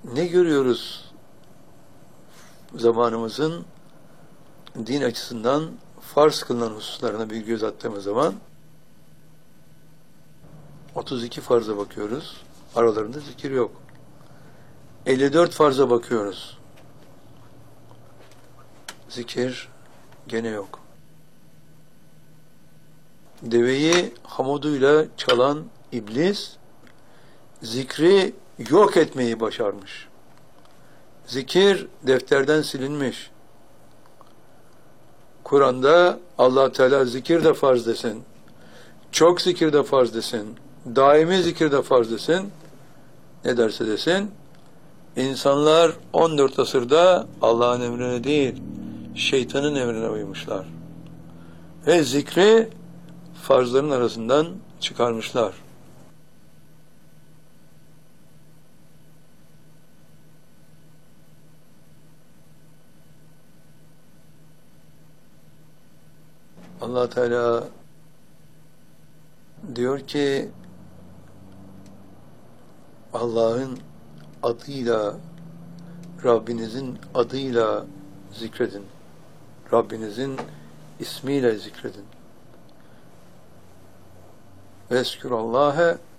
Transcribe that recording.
ne görüyoruz zamanımızın din açısından farz kılınan hususlarına bir göz attığımız zaman 32 farza bakıyoruz. Aralarında zikir yok. 54 farza bakıyoruz. Zikir gene yok. Deveyi hamuduyla çalan iblis zikri yok etmeyi başarmış. Zikir defterden silinmiş. Kur'an'da Allah Teala zikir de farz desin, çok zikir de farz desin, daimi zikir de farz desin, ne derse desin, insanlar 14 asırda Allah'ın emrine değil, şeytanın emrine uymuşlar. Ve zikri farzların arasından çıkarmışlar. Allah Teala diyor ki Allah'ın adıyla, Rabbinizin adıyla zikredin. Rabbinizin ismiyle zikredin. Veskürallâhe